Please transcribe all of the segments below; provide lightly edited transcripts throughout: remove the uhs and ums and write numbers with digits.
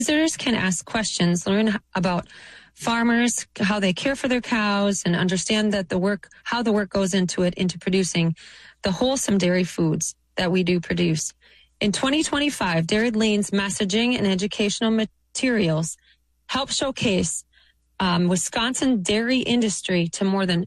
Visitors can ask questions, learn about farmers, how they care for their cows, and understand that how the work goes into producing the wholesome dairy foods that we do produce. In 2025, Dairy Lane's messaging and educational materials help showcase Wisconsin dairy industry to more than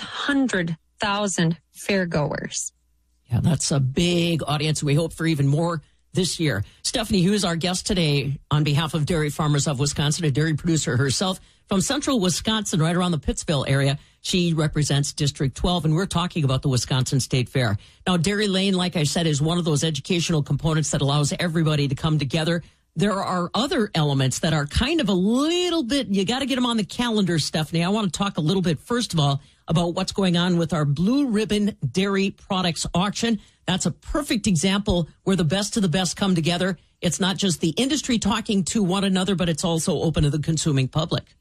800,000 fairgoers. Yeah, that's a big audience. We hope for even more this year. Stephanie Hughes, our guest today on behalf of Dairy Farmers of Wisconsin, a dairy producer herself from central Wisconsin, right around the Pittsville area. She represents District 12, and we're talking about the Wisconsin State Fair. Now, Dairy Lane, like I said, is one of those educational components that allows everybody to come together. There are other elements that are kind of a little bit, you got to get them on the calendar, Stephanie. I want to talk a little bit, first of all, about what's going on with our Blue Ribbon Dairy Products Auction. That's a perfect example where the best of the best come together. It's not just the industry talking to one another, but it's also open to the consuming public.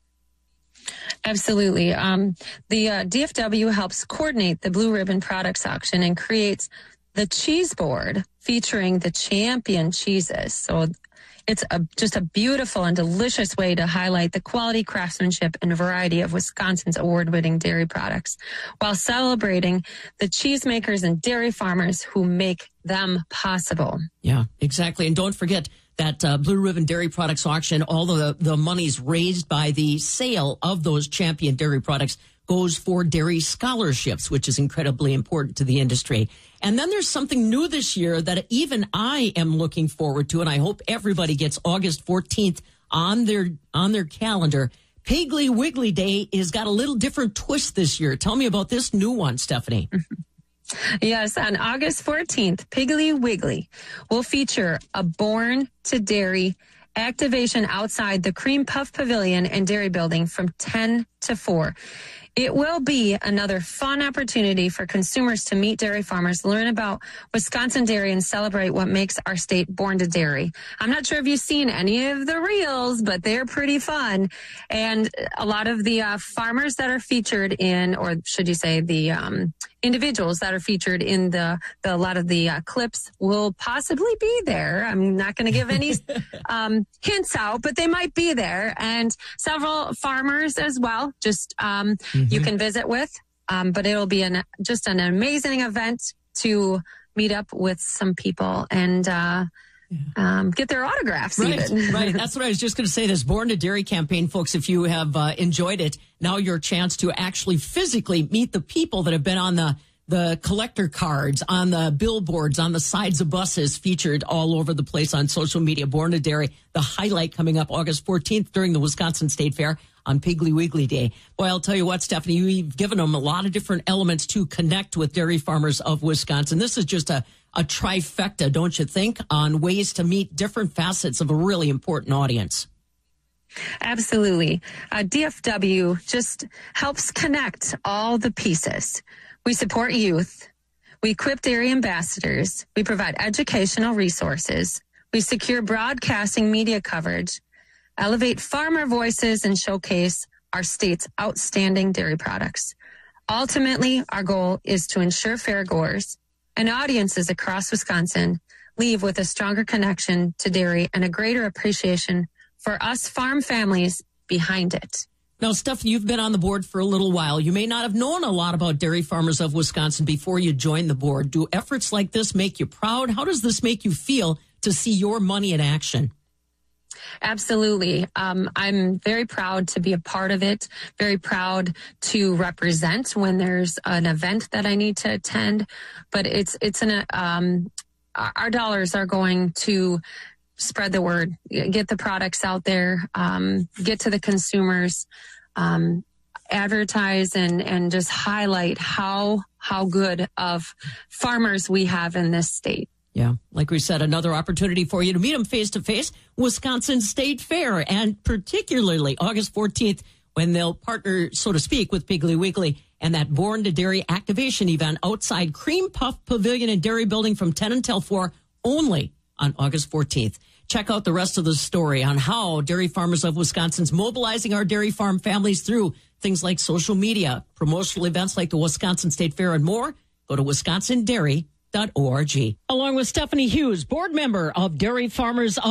Absolutely. The DFW helps coordinate the Blue Ribbon Products Auction and creates the cheese board featuring the champion cheeses. So it's just a beautiful and delicious way to highlight the quality, craftsmanship, and variety of Wisconsin's award-winning dairy products while celebrating the cheesemakers and dairy farmers who make them possible. Yeah, exactly. And don't forget that Blue Ribbon Dairy Products Auction, all the monies raised by the sale of those champion dairy products goes for dairy scholarships, which is incredibly important to the industry. And then there's something new this year that even I am looking forward to, and I hope everybody gets August 14th on their calendar. Piggly Wiggly Day has got a little different twist this year. Tell me about this new one, Stephanie. Yes, on August 14th, Piggly Wiggly will feature a Born to Dairy activation outside the Cream Puff Pavilion and Dairy Building from 10 to 4. It will be another fun opportunity for consumers to meet dairy farmers, learn about Wisconsin dairy, and celebrate what makes our state born to dairy. I'm not sure if you've seen any of the reels, but they're pretty fun. And a lot of the farmers that are featured in, or should you say the individuals that are featured in a lot of the clips will possibly be there. I'm not going to give any hints out, but they might be there. And several farmers as well, just you can visit with. But it'll be just an amazing event to meet up with some people and get their autographs. Right, even. Right. That's what I was just going to say. This Born to Dairy campaign, folks, if you have enjoyed it, now your chance to actually physically meet the people that have been on the collector cards, on the billboards, on the sides of buses, featured all over the place on social media. Born to Dairy, the highlight coming up August 14th during the Wisconsin State Fair on Piggly Wiggly Day. Boy, I'll tell you what, Stephanie, you've given them a lot of different elements to connect with dairy farmers of Wisconsin. This is just a trifecta, don't you think, on ways to meet different facets of a really important audience. Absolutely. DFW just helps connect all the pieces. We support youth. We equip dairy ambassadors. We provide educational resources. We secure broadcasting media coverage, elevate farmer voices, and showcase our state's outstanding dairy products. Ultimately, our goal is to ensure fairgoers and audiences across Wisconsin leave with a stronger connection to dairy and a greater appreciation for us farm families behind it. Now, Stephanie, you've been on the board for a little while. You may not have known a lot about Dairy Farmers of Wisconsin before you joined the board. Do efforts like this make you proud? How does this make you feel to see your money in action? Absolutely. I'm very proud to be a part of it, very proud to represent when there's an event that I need to attend. But our dollars are going to spread the word, get the products out there, get to the consumers, advertise and just highlight how good of farmers we have in this state. Yeah, like we said, another opportunity for you to meet them face-to-face, Wisconsin State Fair, and particularly August 14th when they'll partner, so to speak, with Piggly Wiggly and that Born to Dairy activation event outside Cream Puff Pavilion and Dairy Building from 10 until 4 only on August 14th. Check out the rest of the story on how Dairy Farmers of Wisconsin's mobilizing our dairy farm families through things like social media, promotional events like the Wisconsin State Fair, and more. Go to wisconsindairy.org. Along with Stephanie Hughes, board member of Dairy Farmers of